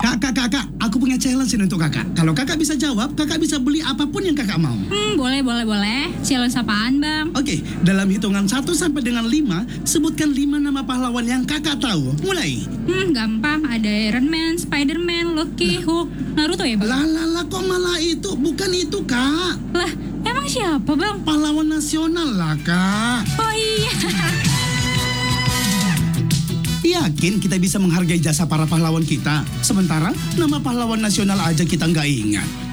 Kakak, aku punya challenge ini untuk kakak. Kalau kakak bisa jawab, kakak bisa beli apapun yang kakak mau. Boleh. Challenge apaan, Bang? Oke, dalam hitungan 1 sampai dengan 5, sebutkan 5 nama pahlawan yang kakak tahu. Mulai. Gampang. Ada Iron Man, Spider-Man, Loki, Hulk, Naruto ya, Bang? Lah, kok malah itu? Bukan itu, Kak. Lah, emang siapa, Bang? Pahlawan nasional lah, Kak. Oh iya. Yakin kita bisa menghargai jasa para pahlawan kita? Sementara nama pahlawan nasional aja kita nggak ingat.